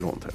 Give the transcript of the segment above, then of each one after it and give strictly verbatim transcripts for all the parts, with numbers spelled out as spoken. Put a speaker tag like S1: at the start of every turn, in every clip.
S1: rondhou.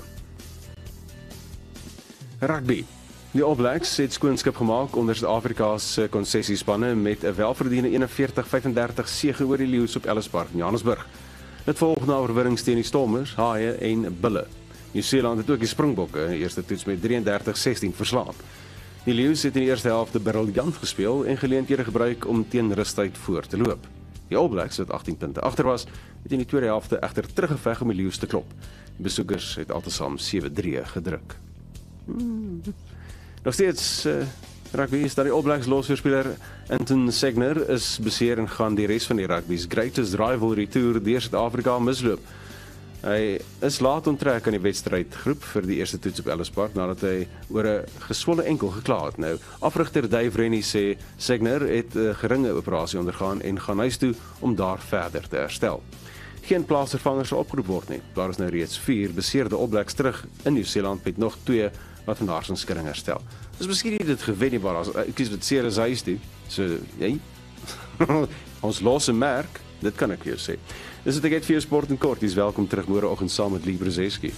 S1: Rugby. Die All Blacks het skoonskip gemaak onder Suid-Afrika se konsessiespanne met 'n welverdiende eenenveertig vyf-en-dertig sege oor die Lions op Ellis Park in Johannesburg. Dit volg na oorwinnings teen die Stormers, Haie en Bulle. Nieu-Seeland het ook die Springbokke in die eerste toets met drie en dertig sestien verslaan. Die Lions het in die eerste helfte briljant gespeel en geleenthede gebruik om teen rustyd voor te loop. Die All Blacks, wat agtien punte agter was, het in die tweede helfte egter teruggeveg om die Lions te klop. Die besoekers het altesaam sewe drie gedruk. Hmm. Nog steeds uh, rugby is dat die All Blacks losspeler Anton Segner is beseer en gaan die res van die rugby's greatest rivalry tour deur Suid-Afrika misloop. Hy is laat onttrek aan die wedstrydgroep vir die eerste toets op Ellis Park nadat hy oor 'n geswolle enkel gekla het. Nou, afrigter Dave Rennie sê Segner het 'n geringe operasie ondergaan en gaan huis toe om daar verder te herstel. Geen plaasvervangers sal opgeroep word nie. Daar is nou reeds vier beseerde All Blacks terug in Nieu-Seeland met nog twee wat van haarsinskudding herstel. Dis miskien nie dit gewen nie, maar as ek kies wat seer is huis toe. So, jy ons losse merk, dit kan ek vir jou sê. Dis wat ek het vir jou sport en kort. Dis welkom terug môreoggend saam met Lee Brzeski.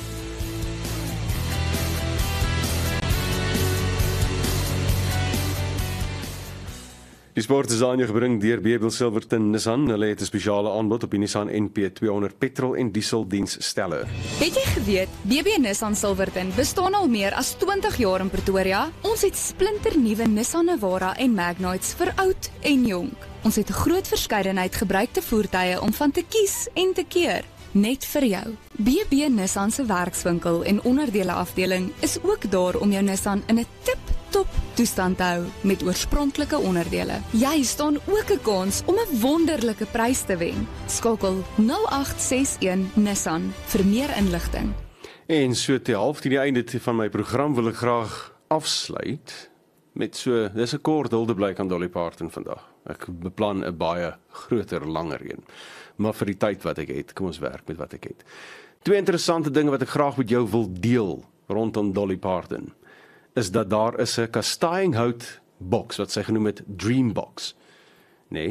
S1: Die sport is aan jou gebring deur B B Silverton Nissan. Hulle het 'n spesiale aanbod op die Nissan N P tweehonderd petrol en diesel diensstelle.
S2: Het jy geweet, B B Nissan Silverton bestaan al meer as twintig jaar in Pretoria? Ons het splinternuwe Nissan Navara en Magnites vir oud en jonk. Ons het 'n groot verskeidenheid gebruikte voertuie om van te kies en te keer. Net vir jou. B B Nissan se werkswinkel en onderdele afdeling is ook daar om jou Nissan in 'n tip-top toestand te hou met oorspronklike onderdele. Jy staan ook 'n kans om 'n wonderlike prys te wen. Skakel nul agt ses een Nissan vir meer inligting.
S1: En so te half teen die einde van my program wil ek graag afsluit met so, dis 'n kort huldeblyk aan Dolly Parton vandag. Ek beplan 'n baie groter, langer een. Maar vir die tyd wat ek het, kom ons werk met wat ek het. Twee interessante dinge wat ek graag met jou wil deel rondom Dolly Parton, is dat daar is 'n kastainghout boks wat sy genoem het Dream Box. Nee,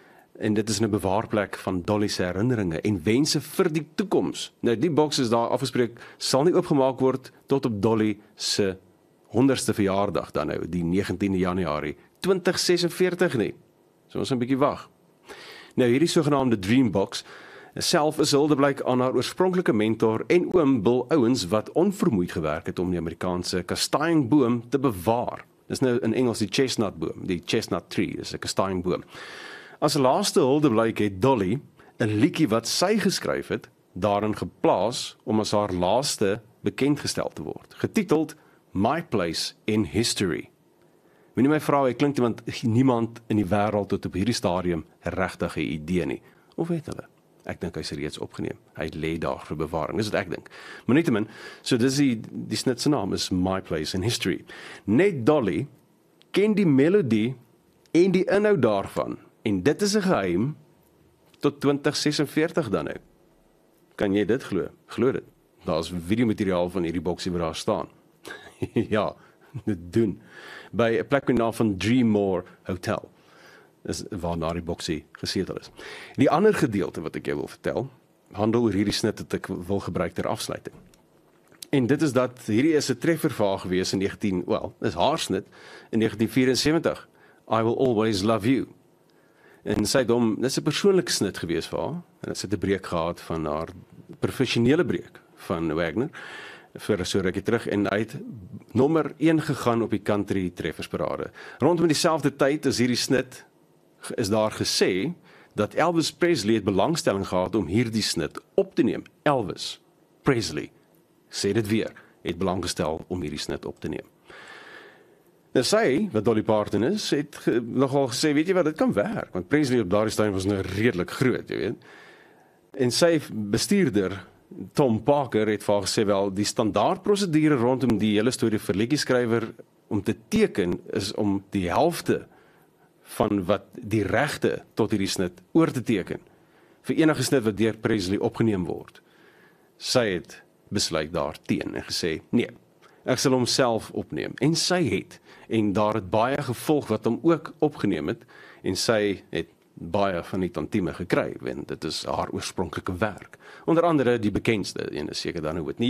S1: en dit is 'n bewaarplek van Dolly se herinneringe en wense vir die toekoms. Nou die boks is daar afgespreek, sal nie oopgemaak word tot op Dolly se honderdste verjaardag dan nou, die negentiende Januarie twintig ses en veertig nie. So ons 'n bietjie wag. Nou hierdie sogenaamde Dream Box self is huldeblyk aan haar oorspronklike mentor en oom Bill Owens wat onvermoeid gewerk het om die Amerikaanse kastanjeboom te bewaar. Dis nou in Engels die chestnut boom, die chestnut tree, dis 'n kastanjeboom. As laaste huldeblyk het Dolly 'n liedjie wat sy geskryf het, daarin geplaas om as haar laaste bekendgestel te word, getiteld My Place in History. Wanneer my vrou, ek klink iemand, niemand in die wêreld tot op hierdie stadium 'n regtige idee nie. Of weet hulle? Ek dink hy's reeds opgeneem. Hy lê daar vir bewaring. Dis wat ek dink. Maar nietemin, so dis die die snit se naam is My Place in History. Net Dolly ken die melodie en die inhoud daarvan. En dit is 'n geheim tot twintig ses en veertig dan nou. Kan jy dit glo? Glo dit. Daar's videomateriaal van hierdie boksie wat daar staan. Ja, dit doen. By 'n plek met die naam van Dreammore Hotel. Dis waarna die boksie gesetel is. Die ander gedeelte wat ek jou wil vertel, handel oor hierdie snit wat ek wil gebruik ter afsluiting. En dit is dat hierdie is 'n treffer vir haar gewees in negentien, wel, is haar snit in negentien vyf en sewentig. I Will Always Love You. En sy het hom, dis 'n persoonlike snit gewees vir haar, en sy het 'n breek gehad van haar professionele breek van Wagner vir so rukkie terug en hy het nommer een gegaan op die country treffersparade. Rondom dieselfde tyd is hierdie snit is daar gesê dat Elvis Presley het belangstelling gehad om hierdie snit op te neem. Elvis Presley, sê dit weer, het belang gestel om hierdie snit op te neem. En sy, wat Dolly Parton is, het ge, nogal gesê, weet jy wat, dit kan werk, want Presley op daardie stadium was nou redelik groot, jy weet. En sy bestuurder, Tom Parker, het vir haar gesê, wel, die standaard prosedure rondom die hele storie vir liedjieskrywer om te teken, is om die helfte van wat die regte tot hierdie snit oor te teken, vir enige snit wat deur Presley opgeneem word. Sy het besluit daarteen en gesê, nee, ek sal hom self opneem. En sy het, en daar het baie gevolg wat hom ook opgeneem het, en sy het baie van die tantieme gekry, want dit is haar oorspronklike werk. Onder andere die bekendste een is seker dan Whitney